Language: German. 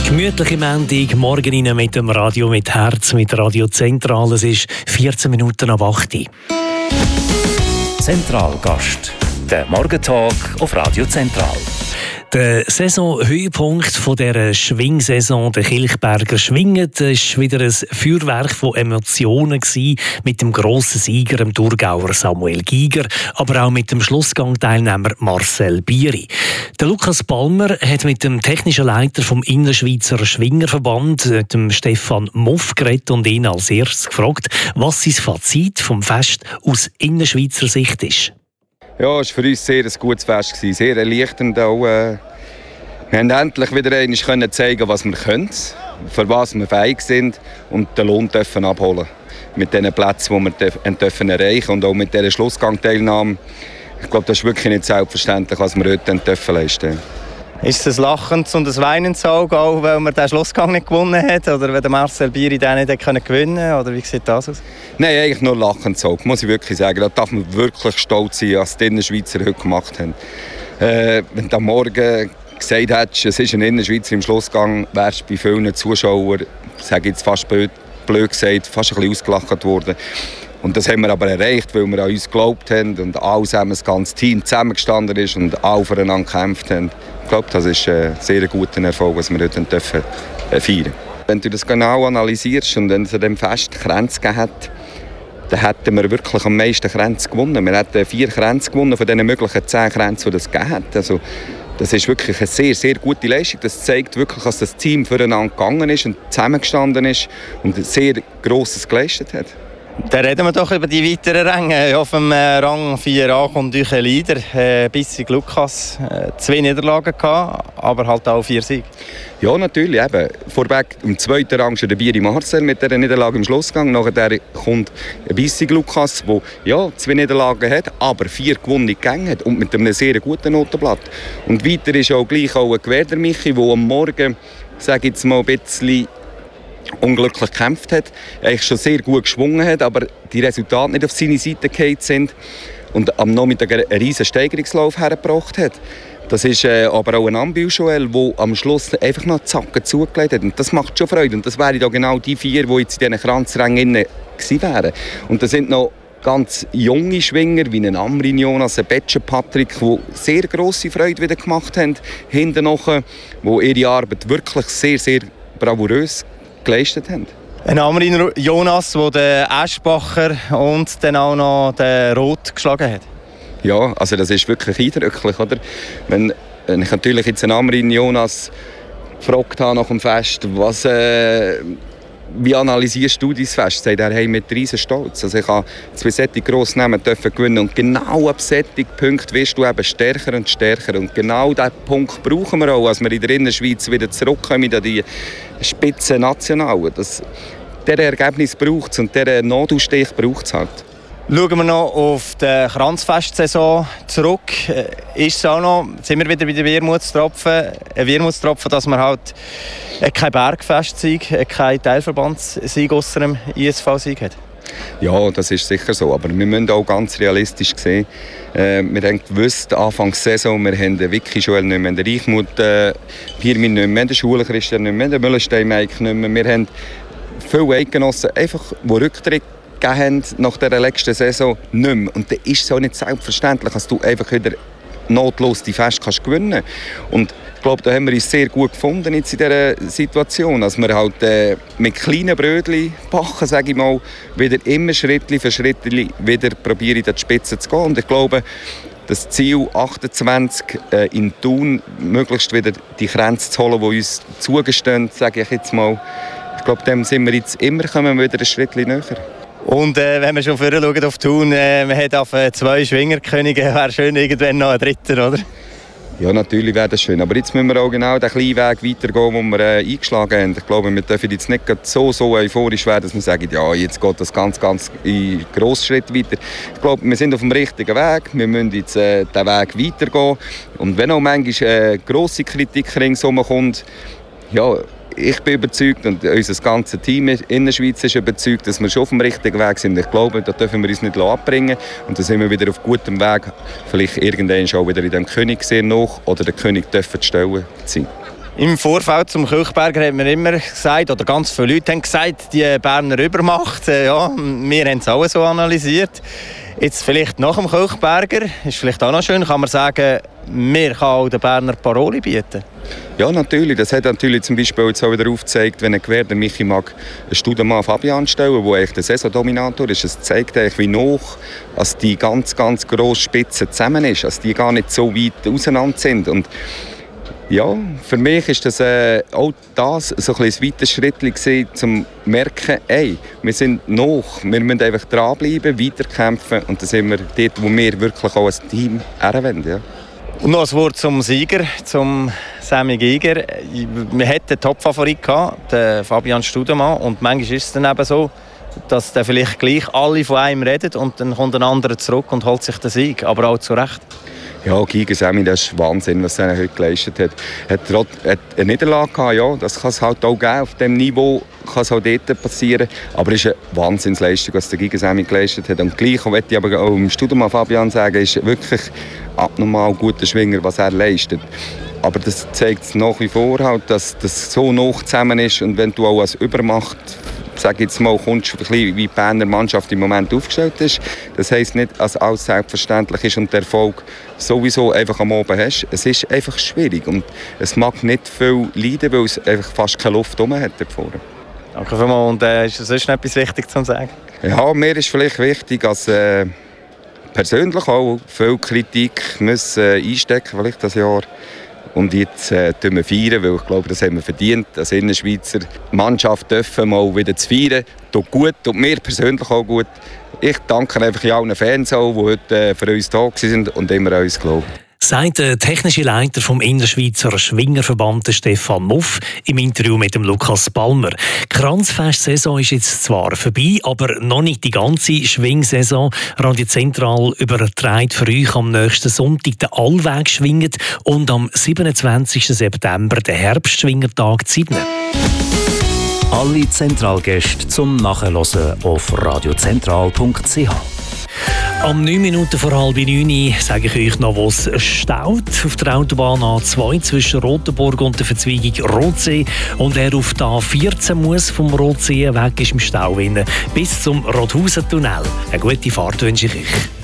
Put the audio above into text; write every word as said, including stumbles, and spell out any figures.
Gemütliche Montag, morgen rein mit dem Radio mit Herz, mit Radio Zentral. Es ist vierzehn Minuten ab acht Uhr. Zentralgast, der Morgentalk auf Radio Zentral. Der Saisonhöhepunkt von dieser Schwingsaison, der Kilchberger Schwingen, war wieder ein Feuerwerk von Emotionen mit dem grossen Sieger, dem Thurgauer Samuel Giger, aber auch mit dem Schlussgang-Teilnehmer Marcel Bieri. Der Lukas Palmer hat mit dem technischen Leiter vom Innerschweizer Schwingerverband, dem Stefan Muff, geredet und ihn als erstes gefragt, was sein Fazit vom Fest aus Innerschweizer Sicht ist. Ja, es war für uns sehr ein gutes Fest, sehr erleichternd auch. Äh, wir haben endlich wieder einmal zeigen, was wir können, für was wir fähig sind und den Lohn dürfen abholen. Mit den Plätzen, die wir dürfen erreichen und auch mit dieser Schlussgangteilnahme. Ich glaube, das ist wirklich nicht selbstverständlich, was wir heute dürfen leisten. Ist es ein lachendes und ein weinendes Auge, auch weil man den Schlussgang nicht gewonnen hat? Oder wenn der Marcel Bieri den nicht gewinnen konnte? Oder wie sieht das aus? Nein, eigentlich nur lachendes Auge, muss ich wirklich sagen. Da darf man wirklich stolz sein, was die Innerschweizer heute gemacht haben. Äh, wenn du am Morgen gesagt hättest, es ist ein Innerschweizer im Schlussgang, wärst du bei vielen Zuschauern, sage ich jetzt fast blöd, blöd gesagt, fast ein bisschen ausgelacht worden. Und das haben wir aber erreicht, weil wir an uns geglaubt haben und alle zusammen, das ganze Team zusammengestanden ist und alle voneinander gekämpft haben. Ich glaube, das ist ein sehr guter Erfolg, was wir heute dürfen feiern. Wenn du das genau analysierst und wenn es an diesem Fest Kränze gegeben hat, dann hätten wir wirklich am meisten Kränze gewonnen. Wir hätten vier Kränze gewonnen von den möglichen zehn Kränzen, die es gegeben hat. Also, das ist wirklich eine sehr, sehr gute Leistung. Das zeigt wirklich, dass das Team voneinander gegangen ist und zusammengestanden ist und sehr Grosses geleistet hat. Dann reden wir doch über die weiteren Ränge. Auf dem Rang vier a kommt euch ein Leader, äh, Bissig Lukas. Äh, zwei Niederlagen gehabt, aber halt auch vier Siege. Ja, natürlich. Eben. Vorweg im zweiten Rang ist der Bieri Marcel mit dieser Niederlage im Schlussgang. Nachher kommt Bissig Lukas, der ja, zwei Niederlagen hat, aber vier gewonnene Gänge hat und mit einem sehr guten Notenblatt. Und weiter ist auch gleich auch ein Geweder Michi, der am Morgen, sage ich jetzt mal, ein bisschen unglücklich gekämpft hat, eigentlich schon sehr gut geschwungen hat, aber die Resultate nicht auf seine Seite gefallen sind und am Nachmittag einen riesen Steigerungslauf hergebracht hat. Das ist äh, aber auch ein Ambil-Joel, der am Schluss einfach noch Zacken zugelegt hat. Und das macht schon Freude. Und das wären da genau die vier, die jetzt in diesen Kranzrängen gewesen wären. Und da sind noch ganz junge Schwinger, wie ein Amrin Jonas, ein Betscher Patrick, die sehr grosse Freude wieder gemacht haben, hinten noch, die ihre Arbeit wirklich sehr, sehr bravourös geleistet haben. Ein Amrin Jonas, der den Eschbacher und dann auch noch den Roth geschlagen hat. Ja, also das ist wirklich eindrücklich, oder? Wenn, wenn ich natürlich jetzt einen Amrin Jonas gefragt habe nach dem Fest, was, äh, wie analysierst du dein Fest? Sagt er, hey, mit riesen Stolz. Also ich habe zwei solche grosse Namen dürfen gewinnen und genau ab solchen Punkten wirst du eben stärker und stärker. Und genau diesen Punkt brauchen wir auch, als wir in der Innerschweiz wieder zurückkommen an die Spitze Nationalen. Das, dieser Ergebnis braucht es und dieser Nadelstich braucht es halt. Schauen wir noch auf die Kranzfestsaison zurück. Ist es auch noch, sind wir wieder bei den Wermutstropfen, ein Wermutstropfen, dass man halt kein Bergfestsieg, kein Teilverbandssieg ausser dem I S V-Sieg hat? Ja, das ist sicher so, aber wir müssen auch ganz realistisch sehen. Äh, wir haben gewusst, Anfang der Saison, wir haben den Vicky Joel nicht mehr, den Reichmut äh, Pirmin nicht mehr, den Schulenchristian nicht mehr, den Müllenstein-Mike nicht mehr. Wir haben viele Eidgenossen, einfach, die Rücktritt gegeben haben nach der letzten Saison, nicht mehr. Und dann ist es auch nicht selbstverständlich, dass du einfach wieder notlos die Fest kannst gewinnen. Und ich glaube, da haben wir uns sehr gut gefunden jetzt in dieser Situation, dass wir halt äh, mit kleinen Brötchen backen, sage ich mal, wieder immer Schritt für Schritt wieder probieren, in die Spitze zu gehen. Und ich glaube, das Ziel achtundzwanzig äh, in Thun, möglichst wieder die Grenze zu holen, die uns zugestehen, sage ich jetzt mal. Ich glaube, dem sind wir jetzt immer, kommen wir wieder ein Schritt näher. Und äh, wenn wir schon vorher schauen auf Thun, äh, man hat auf äh, zwei Schwingerkönige, wäre schön irgendwann noch ein dritter, oder? Ja, natürlich wäre das schön. Aber jetzt müssen wir auch genau den kleinen Weg weitergehen, den wir äh, eingeschlagen haben. Ich glaube, wir dürfen jetzt nicht so, so euphorisch werden, dass wir sagen, ja, jetzt geht das ganz, ganz in grossen Schritt weiter. Ich glaube, wir sind auf dem richtigen Weg. Wir müssen jetzt äh, den Weg weitergehen. Und wenn auch manchmal äh, grosse Kritik ringsherum kommt, ja, ich bin überzeugt und unser ganzes Team in der Schweiz ist überzeugt, dass wir schon auf dem richtigen Weg sind. Ich glaube, da dürfen wir uns nicht abbringen und da sind wir wieder auf gutem Weg. Vielleicht irgendwann schon wieder in dem König sehr nach oder der König dürfen stellen sein. Im Vorfeld zum Kilchberger hat man immer gesagt, oder ganz viele Leute haben gesagt, die Berner Übermacht. Äh, ja, wir haben es auch so analysiert. Jetzt vielleicht nach dem Kilchberger, ist vielleicht auch noch schön, kann man sagen, wir können auch den Berner Paroli bieten. Ja, natürlich. Das hat natürlich zum Beispiel jetzt auch wieder aufgezeigt, wenn ein Gewehr der Michi mag einen Studemann Fabian stellen, der eigentlich der Saisondominator ist. Es zeigt eigentlich, wie noch als die ganz, ganz grosse Spitze zusammen ist, dass die gar nicht so weit auseinander sind. Und ja, für mich ist das äh, auch das so ein, ein weiter Schritt gewesen, um zu merken, ey, wir sind noch, wir müssen einfach dranbleiben, weiterkämpfen und dann sind wir dort, wo wir wirklich auch als Team herwollen. Ja. Und noch ein Wort zum Sieger, zum Sammy Giger. Wir hatten den Top-Favorit gehabt, den Fabian Studemann, und manchmal ist es dann eben so, dass dann vielleicht gleich alle von einem reden und dann kommt ein anderer zurück und holt sich den Sieg, aber auch zu Recht. Ja, Giger Sammy, das ist Wahnsinn, was er heute geleistet hat. Er hat eine Niederlage gehabt, ja, das kann es halt auch geben. Auf diesem Niveau kann es auch dort passieren. Aber es ist eine Wahnsinnsleistung, was der Giger Sammy geleistet hat. Und gleich möchte ich aber auch im Studium Fabian sagen, ist wirklich abnormal guter Schwinger, was er leistet. Aber das zeigt nach wie vor, halt, dass das so nah zusammen ist. Und wenn du auch als Übermacht, sage jetzt mal, kommst, ein bisschen wie die Berner Mannschaft im Moment aufgestellt ist. Das heisst nicht, dass alles selbstverständlich ist und der Erfolg sowieso einfach am Oben hast. Es ist einfach schwierig und es mag nicht viel leiden, weil es einfach fast keine Luft herum hat davor. Danke vielmals. Und äh, ist das sonst noch etwas wichtig zu sagen? Ja, mir ist vielleicht wichtig, dass äh, persönlich auch viel Kritik müssen, äh, einstecken vielleicht das Jahr. Und jetzt äh, feiern wir feiern, weil ich glaube, das haben wir verdient. Als Innerschweizer Mannschaft dürfen mal wieder zu feiern. Tut gut, tut mir persönlich auch gut. Ich danke einfach allen Fans, die heute äh, für uns da waren und immer an uns glauben. Sagt der technische Leiter vom Innerschweizer Schwingerverband Stefan Muff im Interview mit dem Lukas Palmer. Die Kranzfest-Saison ist jetzt zwar vorbei, aber noch nicht die ganze Schwingsaison. Radio Zentral überträgt für euch am nächsten Sonntag den Allweg schwingen und am siebenundzwanzigsten September den Herbstschwingertag Sydney. Alle Zentralgäste zum Nachhören auf radiozentral punkt c h. Am neun Minuten vor halb neun sage ich euch noch, wo es staut. Auf der Autobahn A zwei zwischen Rotenburg und der Verzweigung Rotsee. Und wer auf der A vierzehn muss vom Rotsee weg, ist im Stau bis zum Rothausen-Tunnel. Eine gute Fahrt wünsche ich euch.